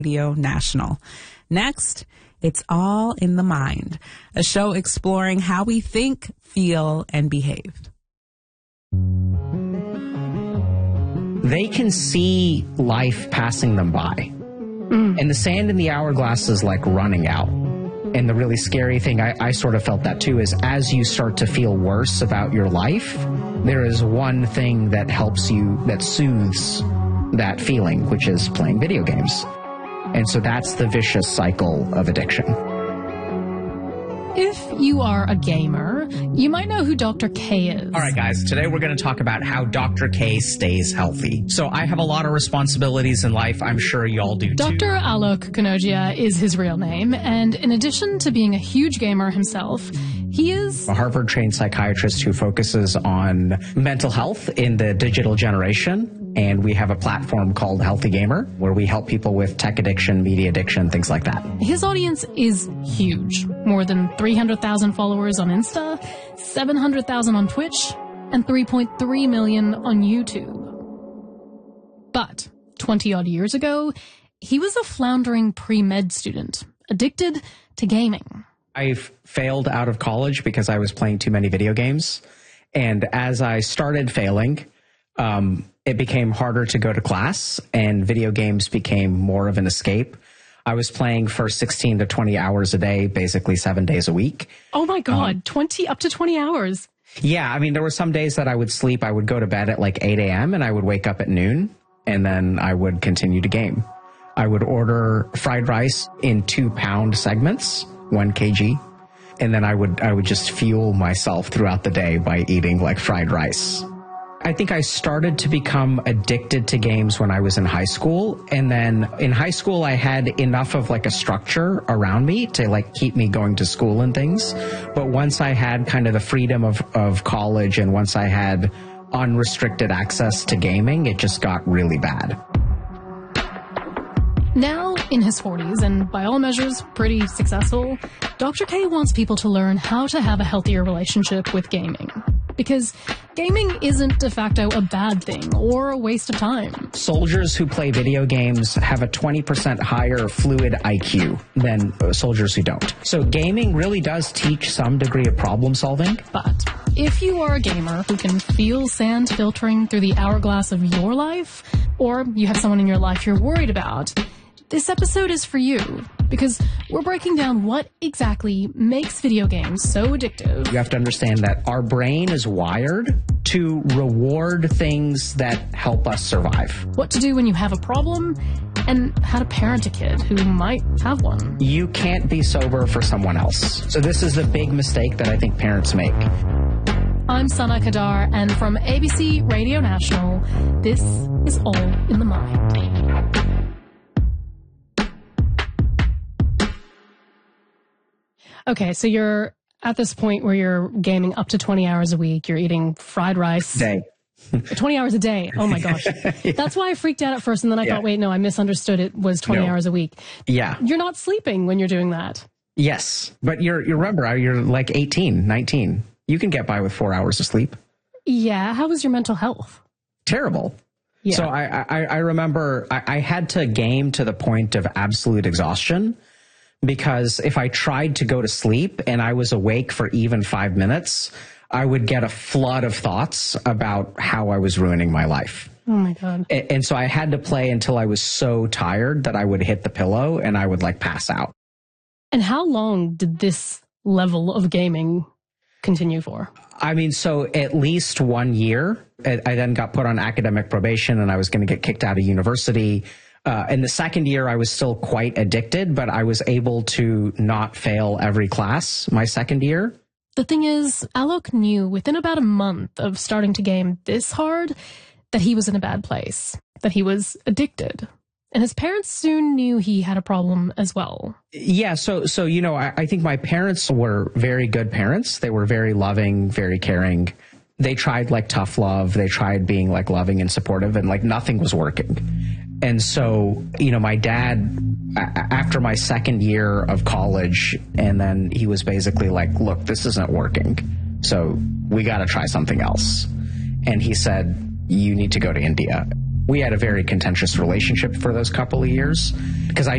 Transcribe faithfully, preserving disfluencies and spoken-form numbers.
Radio National. Next, it's All in the Mind, a show exploring how we think, feel, and behave. They can see life passing them by. Mm. And the sand in the hourglass is like running out. And the really scary thing, I, I sort of felt that too, is as you start to feel worse about your life, there is one thing that helps you, that soothes that feeling, which is playing video games. And so that's the vicious cycle of addiction. If you are a gamer, you might know who Doctor K is. All right, guys, today we're going to talk about how Doctor K stays healthy. So I have a lot of responsibilities in life. I'm sure y'all do too. Doctor Alok Kanodia is his real name, and in addition to being a huge gamer himself, he is a Harvard-trained psychiatrist who focuses on mental health in the digital generation. And we have a platform called Healthy Gamer, where we help people with tech addiction, media addiction, things like that. His audience is huge. More than three hundred thousand followers on Insta, seven hundred thousand on Twitch, and three point three million on YouTube. But twenty-odd years ago, he was a floundering pre-med student, addicted to gaming. I failed out of college because I was playing too many video games. And as I started failing, um, it became harder to go to class, and video games became more of an escape. I was playing for sixteen to twenty hours a day, basically seven days a week. Oh my God, um, twenty, up to twenty hours. Yeah, I mean, there were some days that I would sleep. I would go to bed at like eight a.m. and I would wake up at noon, and then I would continue to game. I would order fried rice in two pound segments, one kilogram, and then I would I would just fuel myself throughout the day by eating like fried rice. I think I started to become addicted to games when I was in high school. And then in high school, I had enough of like a structure around me to like keep me going to school and things. But once I had kind of the freedom of, of college, and once I had unrestricted access to gaming, it just got really bad. Now, in his forties, and by all measures pretty successful, Doctor K wants people to learn how to have a healthier relationship with gaming. Because gaming isn't de facto a bad thing or a waste of time. Soldiers who play video games have a twenty percent higher fluid I Q than soldiers who don't. So gaming really does teach some degree of problem solving. But if you are a gamer who can feel sand filtering through the hourglass of your life, or you have someone in your life you're worried about, this episode is for you, because we're breaking down what exactly makes video games so addictive. You have to understand that our brain is wired to reward things that help us survive. What to do when you have a problem, and how to parent a kid who might have one. You can't be sober for someone else. So this is a big mistake that I think parents make. I'm Sana Kadar, and from A B C Radio National, this is All in the Mind. Okay, so you're at this point where you're gaming up to twenty hours a week. You're eating fried rice. Day. twenty hours a day. Oh, my gosh. Yeah. That's why I freaked out at first, and then I yeah. thought, wait, no, I misunderstood. It was twenty no. hours a week. Yeah. You're not sleeping when you're doing that. Yes, but you're, you remember, you're like eighteen, nineteen. You can get by with four hours of sleep. Yeah. How was your mental health? Terrible. Yeah. So I, I, I remember I, I had to game to the point of absolute exhaustion. Because if I tried to go to sleep and I was awake for even five minutes, I would get a flood of thoughts about how I was ruining my life. Oh, my God. And, and so I had to play until I was so tired that I would hit the pillow and I would like pass out. And how long did this level of gaming continue for? I mean, so at least one year. I then got put on academic probation and I was going to get kicked out of university. Uh, in the second year, I was still quite addicted, but I was able to not fail every class my second year. The thing is, Alok knew within about a month of starting to game this hard that he was in a bad place, that he was addicted. And his parents soon knew he had a problem as well. Yeah, so, so you know, I, I think my parents were very good parents. They were very loving, very caring. They tried like tough love. They tried being like loving and supportive, and like nothing was working. And so, you know, my dad, after my second year of college, and then he was basically like, look, this isn't working. So we got to try something else. And he said, you need to go to India. We had a very contentious relationship for those couple of years because I